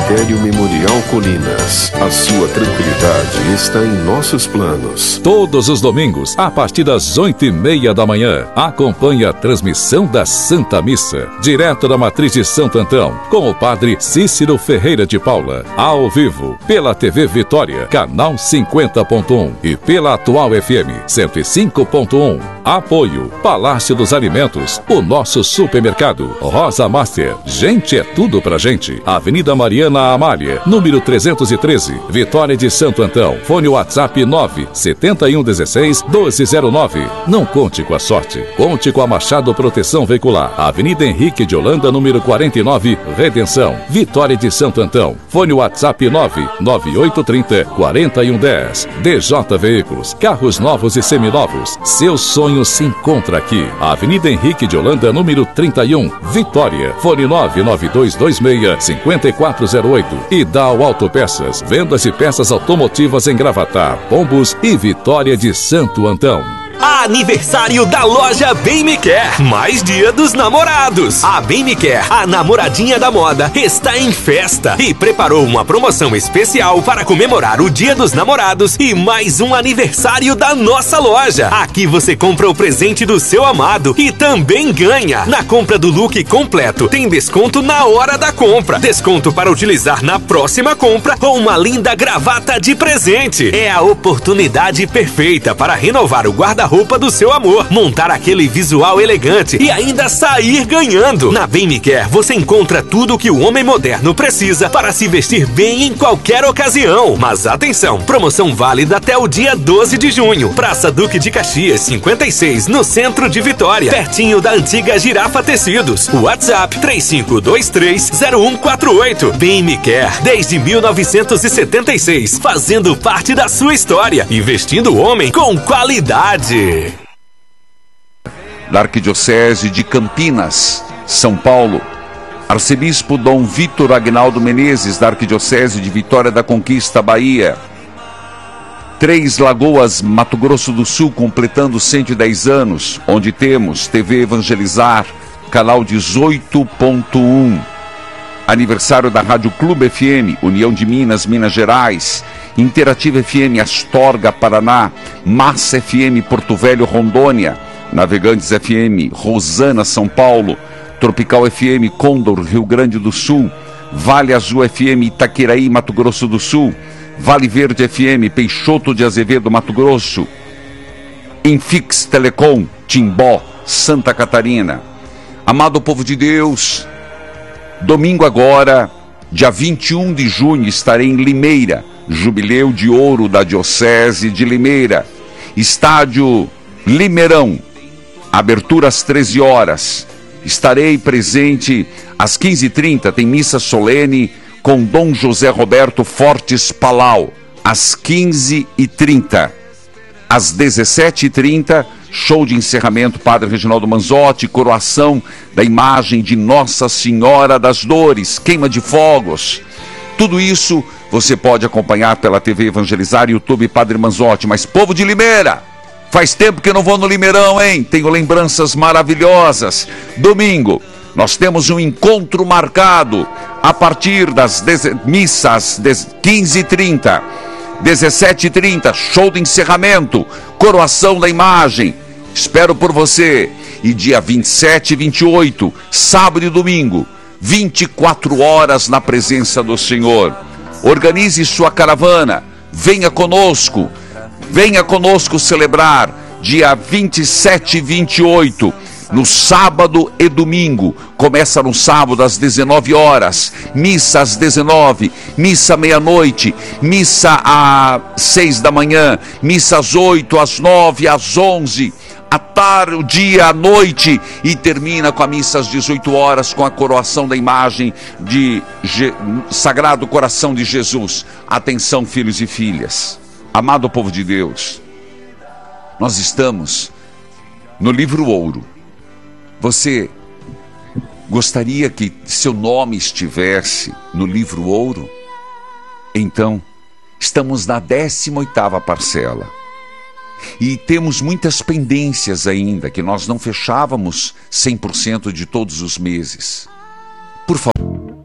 Cemitério Memorial Colinas. A sua tranquilidade está em nossos planos. Todos os domingos, a partir das 8h30 da manhã, acompanhe a transmissão da Santa Missa, direto da Matriz de Santo Antão, com o Padre Cícero Ferreira de Paula, ao vivo, pela TV Vitória, canal 50.1 e pela Atual FM 105.1. Apoio Palácio dos Alimentos, o nosso supermercado, Rosa Master, gente é tudo pra gente. Avenida Mariana Amália, número 313, Vitória de Santo Antão. Fone WhatsApp 97116-1209. Não conte com a sorte, conte com a Machado Proteção Veicular. Avenida Henrique de Holanda, número 49, Redenção, Vitória de Santo Antão. Fone WhatsApp 99830-4110. DJ Veículos, carros novos e seminovos. Seu sonho se encontra aqui. Avenida Henrique de Holanda, número 31, Vitória. Fone 99226-5408. E Dow Autopeças, vendas e peças automotivas em Gravatá, Pombos e Vitória de Santo Antão. Aniversário da loja Bem Me Quer, mais Dia dos Namorados. A Bem Me Quer, a namoradinha da moda, está em festa e preparou uma promoção especial para comemorar o Dia dos Namorados e mais um aniversário da nossa loja. Aqui você compra o presente do seu amado e também ganha. Na compra do look completo, tem desconto na hora da compra, desconto para utilizar na próxima compra ou uma linda gravata de presente. É a oportunidade perfeita para renovar o guarda-roupa do seu amor, montar aquele visual elegante e ainda sair ganhando. Na Bem Me Quer você encontra tudo que o homem moderno precisa para se vestir bem em qualquer ocasião. Mas atenção, promoção válida até o dia 12 de junho. Praça Duque de Caxias, 56, no centro de Vitória, pertinho da antiga Girafa Tecidos. WhatsApp 35230148. Bem Me Quer, desde 1976, fazendo parte da sua história, investindo o homem com qualidade. Da Arquidiocese de Campinas, São Paulo, Arcebispo Dom Vitor Agnaldo Menezes, da Arquidiocese de Vitória da Conquista, Bahia. Três Lagoas, Mato Grosso do Sul, completando 110 anos, onde temos TV Evangelizar, canal 18.1. Aniversário da Rádio Clube FM, União de Minas, Minas Gerais. Interativa FM Astorga, Paraná. Massa FM Porto Velho, Rondônia. Navegantes FM Rosana, São Paulo. Tropical FM Condor, Rio Grande do Sul. Vale Azul FM Itaqueraí, Mato Grosso do Sul. Vale Verde FM Peixoto de Azevedo, Mato Grosso. Infix Telecom Timbó, Santa Catarina. Amado povo de Deus, domingo agora, dia 21 de junho, estarei em Limeira, Jubileu de Ouro da Diocese de Limeira. Estádio Limeirão, abertura às 13 horas. Estarei presente às 15h30, tem missa solene com Dom José Roberto Fortes Palau, às 15h30. Às 17h30, show de encerramento, Padre Reginaldo Manzotti, coroação da imagem de Nossa Senhora das Dores, queima de fogos. Tudo isso você pode acompanhar pela TV Evangelizar, YouTube Padre Manzotti. Mas povo de Limeira, faz tempo que eu não vou no Limeirão, hein? Tenho lembranças maravilhosas. Domingo, nós temos um encontro marcado a partir das missas 15h30. 17h30, show de encerramento, coroação da imagem. Espero por você. E dia 27 e 28, sábado e domingo, 24 horas na presença do Senhor. Organize sua caravana, venha conosco celebrar dia 27 e 28, no sábado e domingo. Começa no sábado às 19 horas, missa às 19, missa meia-noite, missa às 6 da manhã, missa às 8, às 9, às 11, à tarde, o dia, à noite, e termina com a missa às 18 horas com a coroação da imagem de Sagrado Coração de Jesus. Atenção, filhos e filhas, amado povo de Deus, nós estamos no livro Ouro. Você gostaria que seu nome estivesse no livro Ouro? Então, estamos na 18ª parcela. E temos muitas pendências ainda, que nós não fechávamos 100% de todos os meses. Por favor.